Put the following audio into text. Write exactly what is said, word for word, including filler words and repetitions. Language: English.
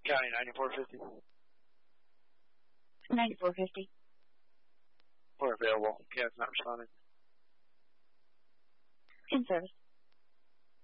County ninety-four fifty. ninety-four fifty. We're available. Yeah, it's not responding. In service.